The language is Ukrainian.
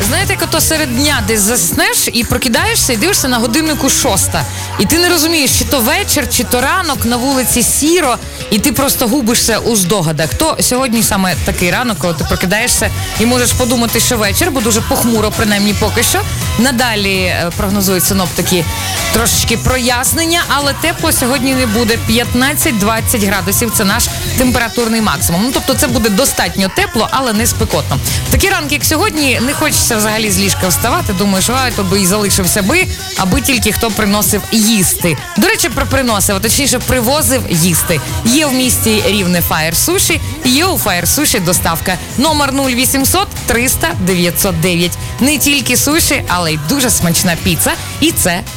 Знаєте, як ото серед дня десь заснеш і прокидаєшся і дивишся на годиннику 6. І ти не розумієш, чи то вечір, чи то ранок, на вулиці сіро, і ти просто губишся у здогадах. То сьогодні саме такий ранок, коли ти прокидаєшся і можеш подумати, що вечір, бо дуже похмуро, принаймні поки що. Надалі прогнозують синоптики трошечки прояснення, але тепло сьогодні не буде. 15-20 градусів – це наш температурний максимум. Ну, тобто це буде достатньо тепло, але не спекотно. В такі ранки, як сьогодні, не хочеться взагалі з ліжка вставати. Думаєш, то би і залишився би, аби тільки хто приносив їсти. До речі, про приносив, а точніше привозив їсти. Є в місті Рівне Fire Sushi, є у Fire Sushi доставка. Номер 0800 300 909. Не тільки суші, але й дуже смачна піца. І це